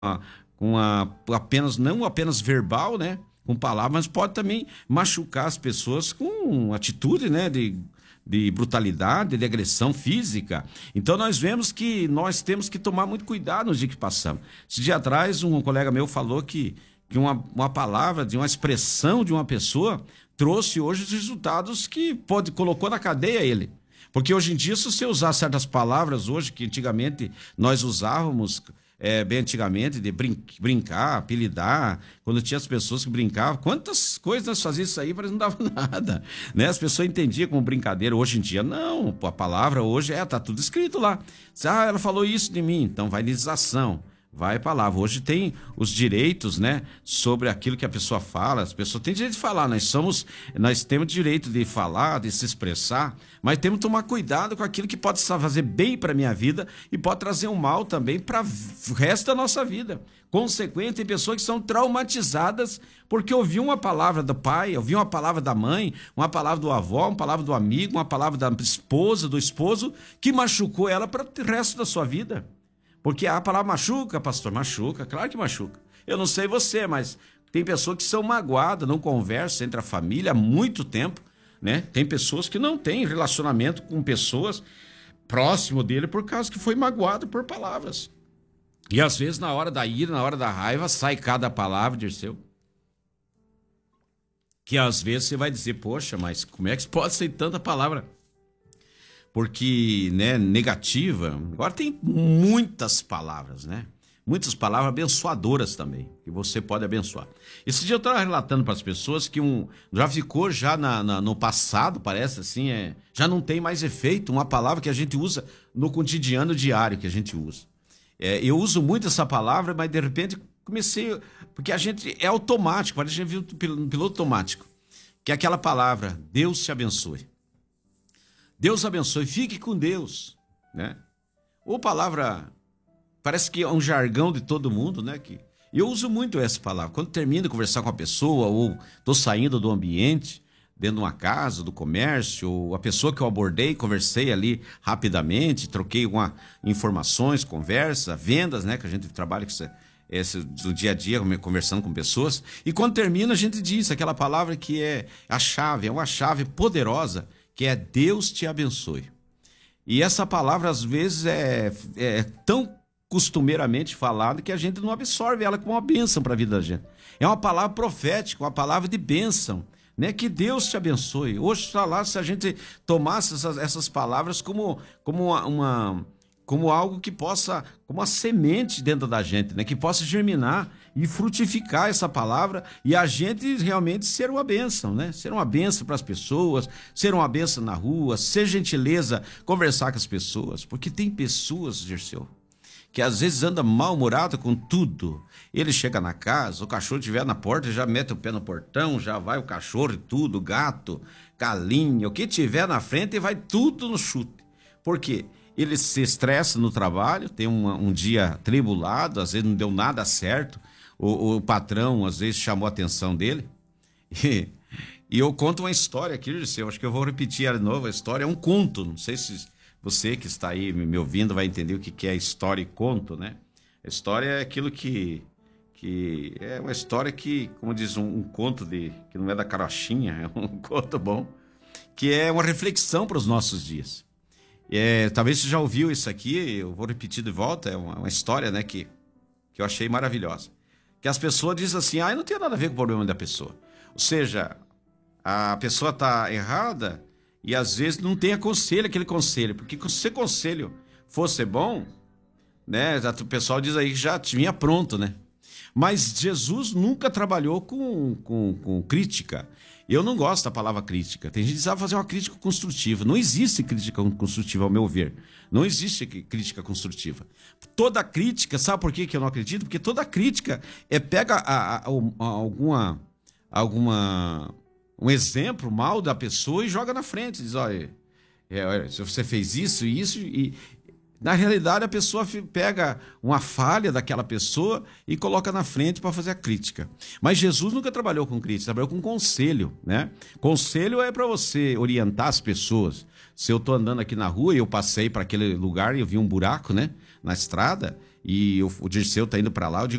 apenas, não apenas verbal, né? Com palavras, mas pode também machucar as pessoas com atitude, né? De brutalidade, de agressão física. Então nós vemos que nós temos que tomar muito cuidado no dia que passamos. Esse dia atrás, um colega meu falou que uma palavra, de uma expressão de uma pessoa, trouxe hoje os resultados que colocou na cadeia ele. Porque hoje em dia, se você usar certas palavras hoje, que antigamente nós usávamos, bem antigamente, de brincar, apelidar, quando tinha as pessoas que brincavam, quantas coisas nós fazíamos isso aí, mas não dava nada, né? As pessoas entendiam como brincadeira. Hoje em dia, não, a palavra hoje tá tudo escrito lá. Ela falou isso de mim, então vai legislação. Vai palavra. Hoje tem os direitos, né, sobre aquilo que a pessoa fala. As pessoas têm direito de falar. Nós temos direito de falar, de se expressar, mas temos que tomar cuidado com aquilo que pode fazer bem para a minha vida e pode trazer um mal também para o resto da nossa vida. Consequente, tem pessoas que são traumatizadas porque ouviu uma palavra do pai, ouviu uma palavra da mãe, uma palavra do avó, uma palavra do amigo, uma palavra da esposa, do esposo, que machucou ela para o resto da sua vida. Porque a palavra machuca, pastor, machuca, claro que machuca. Eu não sei você, mas tem pessoas que são magoadas, não conversam entre a família há muito tempo, né? Tem pessoas que não têm relacionamento com pessoas próximo dele por causa que foi magoado por palavras. E às vezes na hora da ira, na hora da raiva, sai cada palavra, Dirceu. Que às vezes você vai dizer, poxa, mas como é que pode ser tanta palavra? Porque, né, negativa, agora tem muitas palavras, né? Muitas palavras abençoadoras também, que você pode abençoar. Esse dia eu estava relatando para as pessoas que já ficou no passado, parece assim, já não tem mais efeito, uma palavra que a gente usa no cotidiano diário que a gente usa. Eu uso muito essa palavra, mas de repente comecei, porque a gente é automático, parece que a gente viu no piloto automático, que é aquela palavra, Deus te abençoe. Deus abençoe, fique com Deus, né? Ou palavra, parece que é um jargão de todo mundo, né? E eu uso muito essa palavra. Quando termino de conversar com a pessoa, ou estou saindo do ambiente, dentro de uma casa, do comércio, ou a pessoa que eu abordei, conversei ali rapidamente, troquei algumas informações, conversa, vendas, né? Que a gente trabalha com esse do dia a dia, conversando com pessoas. E quando termina, a gente diz aquela palavra que é a chave, é uma chave poderosa, que é Deus te abençoe. E essa palavra, às vezes, é tão costumeiramente falada que a gente não absorve ela como uma bênção para a vida da gente. É uma palavra profética, uma palavra de bênção, né? Que Deus te abençoe. Hoje está lá, se a gente tomasse essas palavras como algo que possa, como uma semente dentro da gente, né? Que possa germinar e frutificar essa palavra e a gente realmente ser uma bênção, né? Ser uma bênção para as pessoas, ser uma bênção na rua, ser gentileza, conversar com as pessoas. Porque tem pessoas, Dirceu, que às vezes anda mal-humorado com tudo. Ele chega na casa, o cachorro estiver na porta, já mete o pé no portão, já vai o cachorro e tudo, gato, galinha, o que tiver na frente vai tudo no chute. Por quê? Ele se estressa no trabalho, tem um dia tribulado, às vezes não deu nada certo, o patrão às vezes chamou a atenção dele. E eu conto uma história aqui, eu acho que eu vou repetir ela de novo. A história é um conto, não sei se você que está aí me ouvindo vai entender o que é história e conto, né? A história é aquilo que é uma história que, como diz um conto que não é da carochinha, é um conto bom, que é uma reflexão para os nossos dias. Talvez você já ouviu isso aqui, eu vou repetir de volta, é uma história, né, que eu achei maravilhosa. Que as pessoas dizem assim, não tem nada a ver com o problema da pessoa. Ou seja, a pessoa está errada e às vezes não tem aquele conselho, porque se o conselho fosse bom, né, o pessoal diz aí que já tinha pronto, né? Mas Jesus nunca trabalhou com crítica. Eu não gosto da palavra crítica. Tem gente que sabe fazer uma crítica construtiva. Não existe crítica construtiva, ao meu ver. Não existe crítica construtiva. Toda crítica, sabe por que eu não acredito? Porque toda crítica pega um exemplo mal da pessoa e joga na frente. Diz, olha, se você fez isso e isso... Na realidade, a pessoa pega uma falha daquela pessoa e coloca na frente para fazer a crítica. Mas Jesus nunca trabalhou com crítica, trabalhou com conselho, né? Conselho é para você orientar as pessoas. Se eu estou andando aqui na rua e eu passei para aquele lugar e eu vi um buraco, né, na estrada, e o Dirceu tá indo para lá, eu digo,